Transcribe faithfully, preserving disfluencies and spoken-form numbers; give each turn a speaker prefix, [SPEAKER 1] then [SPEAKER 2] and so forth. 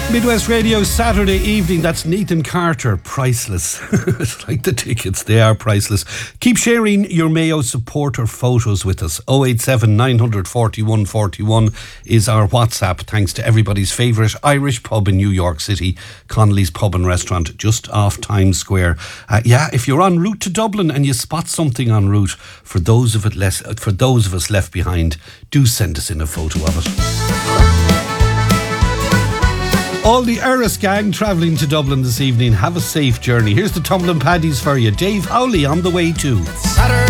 [SPEAKER 1] Midwest Radio Saturday evening. That's Nathan Carter. Priceless. It's like the tickets, they are priceless. Keep sharing your Mayo supporter photos with us. oh eight seven, nine four one, four one is our WhatsApp. Thanks to everybody's favourite Irish pub in New York City, Connolly's Pub and Restaurant, just off Times Square. Uh, yeah, if you're en route to Dublin and you spot something en route, for those of it less, for those of us left behind, do send us in a photo of it. All the Eris gang travelling to Dublin this evening, have a safe journey. Here's the Tumbling Paddies for you. Dave Howley on the way too.